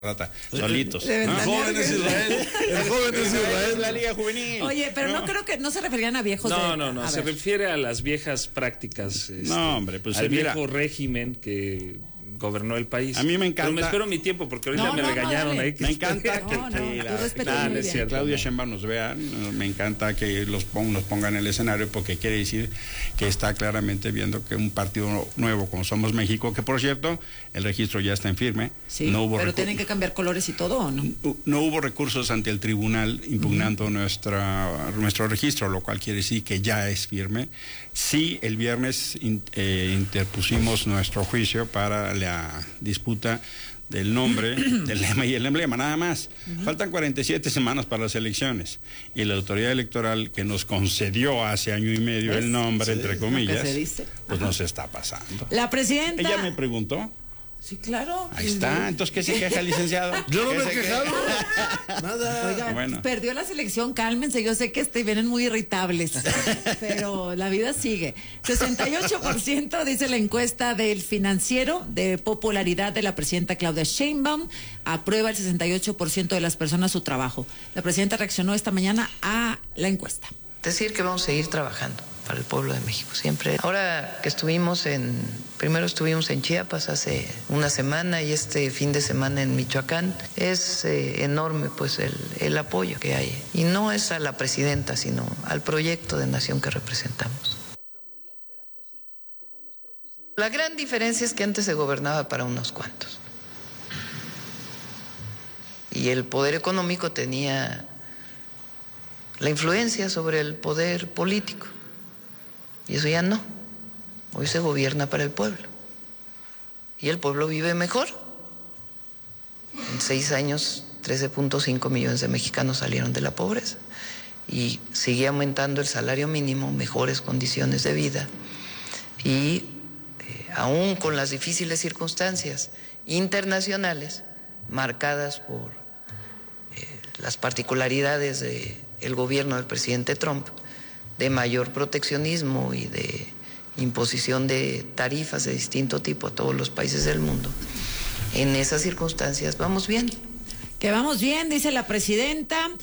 solitos. El joven es Israel. El joven es Israel. La Liga Juvenil. Oye, pero no creo que no se referían a viejos. No, se refiere a las viejas prácticas. No, hombre, pues al mira, viejo régimen que gobernó el país. A mí me encanta. Pero me espero mi tiempo porque ahorita me regañaron ahí. Me encanta que Claudia Sheinbaum nos vea. Me encanta que nos ponga en el escenario, porque quiere decir que está claramente viendo que un partido nuevo como Somos México, que por cierto el registro ya está en firme. Sí, no hubo pero tienen que cambiar colores y todo, ¿o no? No hubo recursos ante el tribunal impugnando nuestro registro, lo cual quiere decir que ya es firme. Sí, el viernes interpusimos nuestro juicio para la disputa del nombre, del lema y el emblema, nada más. Faltan 47 semanas para las elecciones y la autoridad electoral, que nos concedió hace año y medio el nombre, entre comillas, pues nos está pasando. La presidenta... Ella me preguntó. Sí, claro. Ahí está. Entonces, ¿qué se queja, licenciado? Yo no me he quejado. Nada. Oiga, bueno, perdió la selección, cálmense. Yo sé que vienen muy irritables, pero la vida sigue. 68% dice la encuesta del Financiero de popularidad de la presidenta Claudia Sheinbaum. Aprueba el 68% de las personas su trabajo. La presidenta reaccionó esta mañana a la encuesta. Decir que vamos a seguir trabajando para el pueblo de México, siempre. Ahora que primero estuvimos en Chiapas hace una semana y este fin de semana en Michoacán, es enorme pues el apoyo que hay. Y no es a la presidenta, sino al proyecto de nación que representamos. La gran diferencia es que antes se gobernaba para unos cuantos. Y el poder económico tenía la influencia sobre el poder político. Y eso ya no. Hoy se gobierna para el pueblo. Y el pueblo vive mejor. En 6 años, 13.5 millones de mexicanos salieron de la pobreza. Y sigue aumentando el salario mínimo, mejores condiciones de vida. Y aún con las difíciles circunstancias internacionales, marcadas por las particularidades del gobierno del presidente Trump, de mayor proteccionismo y de imposición de tarifas de distinto tipo a todos los países del mundo. En esas circunstancias vamos bien. Que vamos bien, dice la presidenta.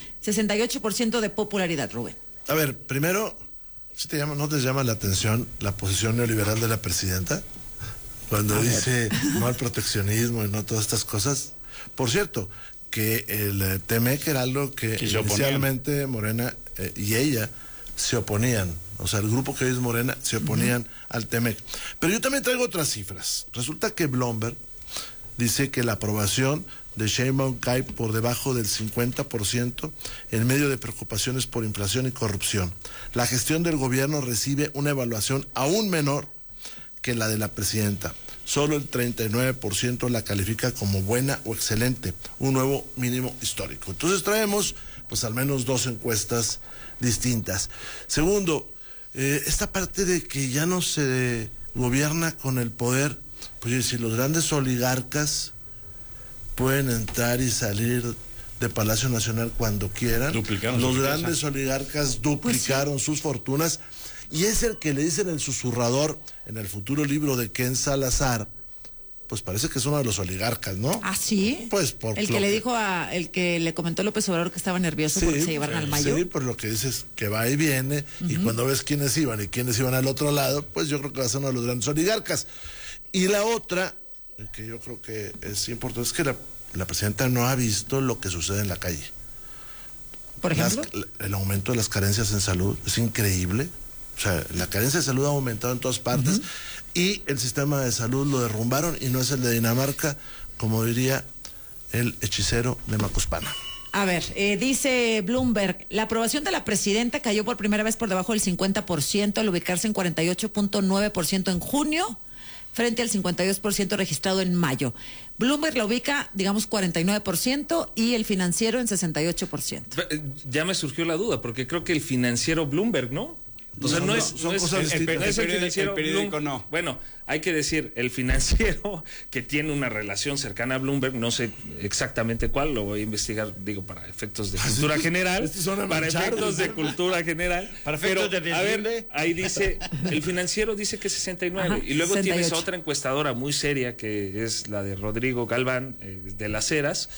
68% de popularidad, Rubén. A ver, primero, ¿no te llama la atención la posición neoliberal de la presidenta? Cuando dice no al proteccionismo y no todas estas cosas. Por cierto, que el TEMEC era algo que inicialmente Morena y ella se oponían, o sea, el grupo que hoy es Morena se oponían al TEMEC. Pero yo también traigo otras cifras. Resulta que Bloomberg dice que la aprobación de Sheinbaum cae por debajo del 50% en medio de preocupaciones por inflación y corrupción. La gestión del gobierno recibe una evaluación aún menor que la de la presidenta. Solo el 39% la califica como buena o excelente, un nuevo mínimo histórico. Entonces traemos pues al menos 2 encuestas distintas. Segundo, esta parte de que ya no se gobierna con el poder, pues si los grandes oligarcas pueden entrar y salir de Palacio Nacional cuando quieran, los grandes oligarcas duplicaron sus fortunas, y es el que le dicen el susurrador en el futuro libro de Ken Salazar. Pues parece que es uno de los oligarcas, ¿no? ¿Ah, sí? Pues por el que le dijo el que le comentó a López Obrador que estaba nervioso porque se llevaron al Mayo. Sí, por lo que dices que va y viene, y cuando ves quiénes iban y quiénes iban al otro lado, pues yo creo que va a ser uno de los grandes oligarcas. Y la otra, que yo creo que es importante, es que la presidenta no ha visto lo que sucede en la calle. ¿Por ejemplo? El aumento de las carencias en salud es increíble. O sea, la carencia de salud ha aumentado en todas partes, y el sistema de salud lo derrumbaron, y no es el de Dinamarca, como diría el hechicero de Macuspana. A ver, dice Bloomberg, la aprobación de la presidenta cayó por primera vez por debajo del 50% al ubicarse en 48.9% en junio, frente al 52% registrado en mayo. Bloomberg la ubica, digamos, 49% y el Financiero en 68%. Ya me surgió la duda, porque creo que el Financiero Bloomberg, ¿no? O sea, no es cosas distintas. no es el financiero. El periódico no. Bueno, hay que decir, el financiero que tiene una relación cercana a Bloomberg, no sé exactamente cuál, lo voy a investigar, digo, para efectos de cultura general. Para efectos de cultura general. Para efectos de a ver, desliende. ahí dice, el financiero dice que 69. Ajá, Y luego 68. tienes otra encuestadora muy seria, que es la de Rodrigo Galván, de Las Heras,